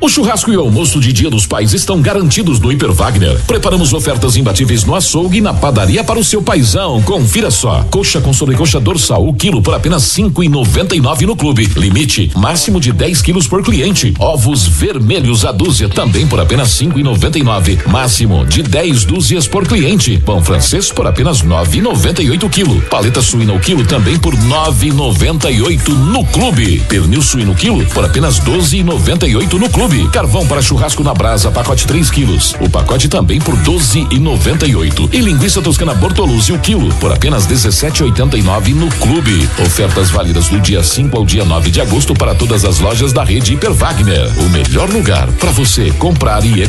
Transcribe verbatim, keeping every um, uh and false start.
O churrasco e o almoço de Dia dos Pais estão garantidos no Hiper Wagner. Preparamos ofertas imbatíveis no açougue e na padaria para o seu paizão. Confira só. Coxa com sobrecoxa dorsal, o quilo por apenas cinco e noventa e nove no clube. Limite máximo de dez quilos por cliente. Ovos vermelhos a dúzia também por apenas cinco e noventa e nove. Máximo de dez dúzias por cliente. Pão francês por apenas nove e noventa e oito quilo. Paleta suína o quilo também por nove e noventa e oito no clube. Pernil suíno quilo por apenas doze e noventa e oito no clube. Carvão para churrasco na brasa, pacote três quilos. O pacote também por doze e noventa e oito. E linguiça toscana Bortoluzzi o quilo por apenas dezessete e oitenta e nove no clube. Ofertas válidas do dia cinco ao dia nove de agosto para todas as lojas da rede Hiper Wagner. O melhor lugar para você comprar e